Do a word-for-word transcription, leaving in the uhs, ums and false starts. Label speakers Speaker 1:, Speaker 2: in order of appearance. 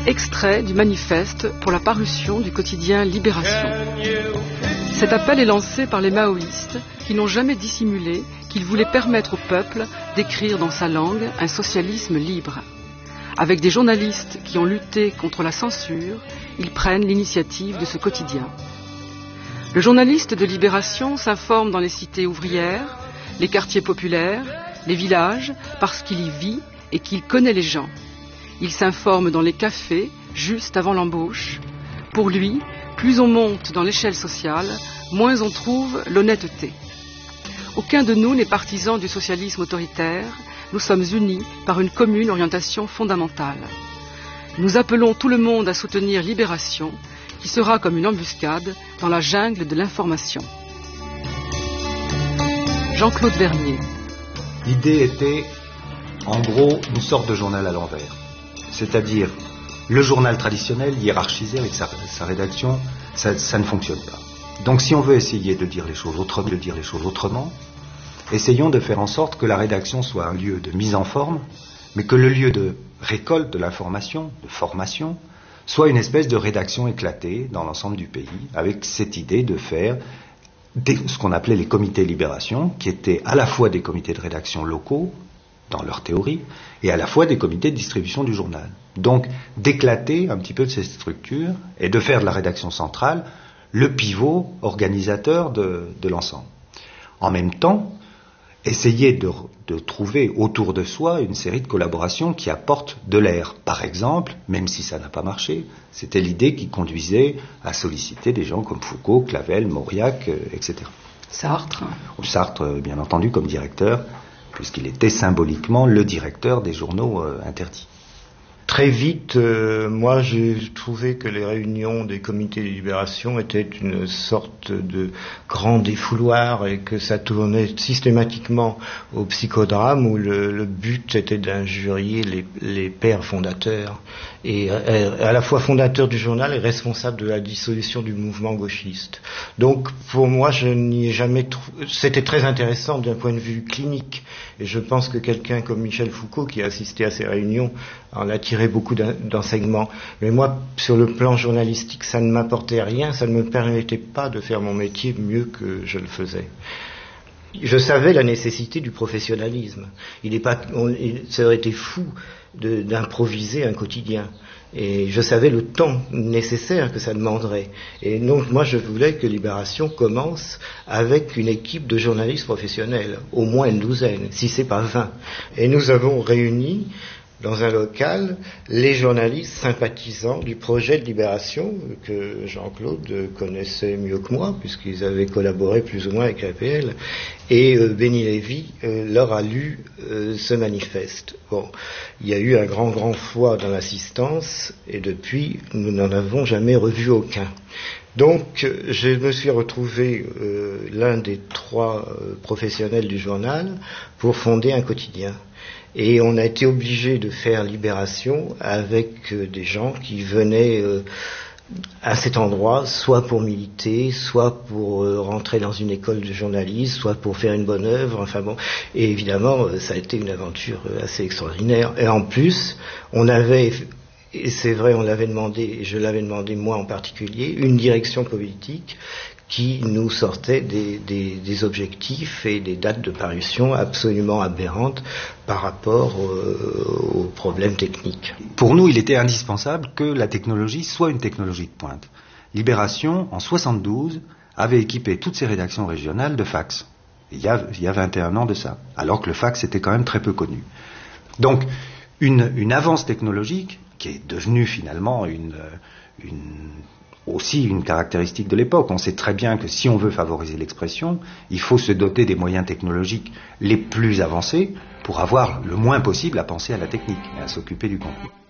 Speaker 1: Extrait du manifeste pour la parution du quotidien Libération. Cet appel est lancé par les maoïstes qui n'ont jamais dissimulé qu'ils voulaient permettre au peuple d'écrire dans sa langue un socialisme libre. Avec des journalistes qui ont lutté contre la censure, ils prennent l'initiative de ce quotidien. Le journaliste de Libération s'informe dans les cités ouvrières, les quartiers populaires, les villages, parce qu'il y vit et qu'il connaît les gens. Il s'informe dans les cafés, juste avant l'embauche. Pour lui, plus on monte dans l'échelle sociale, moins on trouve l'honnêteté. Aucun de nous n'est partisan du socialisme autoritaire. Nous sommes unis par une commune orientation fondamentale. Nous appelons tout le monde à soutenir Libération, qui sera comme une embuscade dans la jungle de l'information. Jean-Claude Vernier.
Speaker 2: L'idée était, en gros, une sorte de journal à l'envers. C'est-à-dire, le journal traditionnel, hiérarchisé avec sa, sa rédaction, ça, ça ne fonctionne pas. Donc si on veut essayer de dire les choses autrement, de dire les choses autrement, essayons de faire en sorte que la rédaction soit un lieu de mise en forme, mais que le lieu de récolte de l'information, de formation, soit une espèce de rédaction éclatée dans l'ensemble du pays, avec cette idée de faire des, ce qu'on appelait les comités libération, qui étaient à la fois des comités de rédaction locaux, dans leur théorie, et à la fois des comités de distribution du journal. Donc, d'éclater un petit peu de ces structures et de faire de la rédaction centrale le pivot organisateur de, de l'ensemble. En même temps, essayer de, de trouver autour de soi une série de collaborations qui apportent de l'air. Par exemple, même si ça n'a pas marché, c'était l'idée qui conduisait à solliciter des gens comme Foucault, Clavel, Mauriac, euh, et cetera.
Speaker 1: Sartre.
Speaker 2: Sartre, bien entendu, comme directeur, puisqu'il était symboliquement le directeur des journaux euh, interdits.
Speaker 3: Très vite, euh, moi j'ai trouvé que les réunions des comités de libération étaient une sorte de grand défouloir et que ça tournait systématiquement au psychodrame où le, le but était d'injurier les, les pères fondateurs et à, à la fois fondateur du journal et responsable de la dissolution du mouvement gauchiste. Donc pour moi je n'y ai jamais trouvé... C'était très intéressant d'un point de vue clinique et je pense que quelqu'un comme Michel Foucault qui a assisté à ces réunions en a tiré beaucoup d'enseignements. Mais moi, sur le plan journalistique, ça ne m'apportait rien, ça ne me permettait pas de faire mon métier mieux que je le faisais. Je savais la nécessité du professionnalisme. Il est pas, on, il, ça aurait été fou de, d'improviser un quotidien. Et je savais le temps nécessaire que ça demanderait. Et donc, moi, je voulais que Libération commence avec une équipe de journalistes professionnels, au moins une douzaine, si c'est pas vingt. Et nous avons réuni dans un local, les journalistes sympathisants du projet de Libération, que Jean-Claude connaissait mieux que moi, puisqu'ils avaient collaboré plus ou moins avec A P L, et euh, Béni Lévy euh, leur a lu euh, ce manifeste. Bon, il y a eu un grand, grand foi dans l'assistance, et depuis, nous n'en avons jamais revu aucun. Donc, je me suis retrouvé euh, l'un des trois euh, professionnels du journal pour fonder un quotidien. Et on a été obligé de faire Libération avec euh, des gens qui venaient euh, à cet endroit, soit pour militer, soit pour euh, rentrer dans une école de journalisme, soit pour faire une bonne œuvre. Enfin bon, et évidemment, euh, ça a été une aventure euh, assez extraordinaire. Et en plus, on avait, et c'est vrai, on l'avait demandé, et je l'avais demandé moi en particulier, une direction politique qui nous sortait des, des, des objectifs et des dates de parution absolument aberrantes par rapport euh, aux problèmes techniques.
Speaker 2: Pour nous, il était indispensable que la technologie soit une technologie de pointe. Libération, en soixante-douze, avait équipé toutes ses rédactions régionales de fax. Il y a, il y a vingt et un ans de ça, alors que le fax était quand même très peu connu. Donc, une, une avance technologique qui est devenue finalement une... une aussi une caractéristique de l'époque. On sait très bien que si on veut favoriser l'expression, il faut se doter des moyens technologiques les plus avancés pour avoir le moins possible à penser à la technique et à s'occuper du contenu.